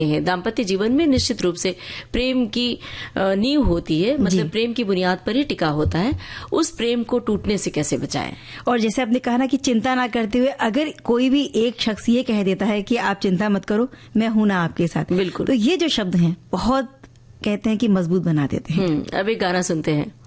हैं। दाम्पत्य जीवन में निश्चित रूप से प्रेम की नींव होती है, मतलब प्रेम की बुनियाद पर ही टिका होता है। उस प्रेम को टूटने से कैसे बचाएं? और जैसे आपने कहा ना कि चिंता ना करते हुए अगर कोई भी एक शख्स ये कह देता है कि आप चिंता मत करो, मैं हूं ना आपके साथ, बिल्कुल, तो ये जो शब्द हैं बहुत कहते हैं कि मजबूत बना देते हैं। अब एक गाना सुनते हैं।